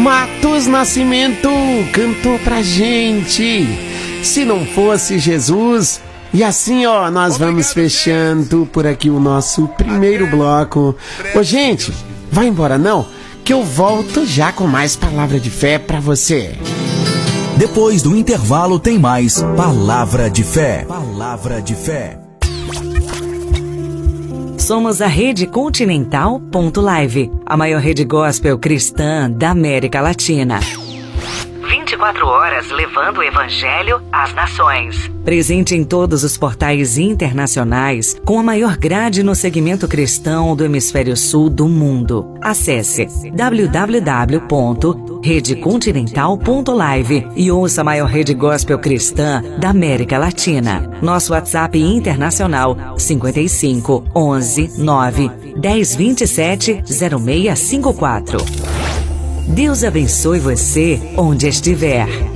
Matheus Nascimento cantou pra gente. Se não fosse Jesus. E assim, ó, nós vamos fechando por aqui o nosso primeiro bloco. Ô, gente, vai embora não, que eu volto já com mais palavra de fé pra você. Depois do intervalo tem mais Palavra de Fé. Palavra de Fé. Somos a Rede Continental.live, a maior rede gospel cristã da América Latina. 24 horas levando o Evangelho às nações. Presente em todos os portais internacionais, com a maior grade no segmento cristão do hemisfério sul do mundo. Acesse www.redecontinental.live e ouça a maior rede gospel cristã da América Latina. Nosso WhatsApp internacional 55 11 9 10 27 0654. Deus abençoe você onde estiver.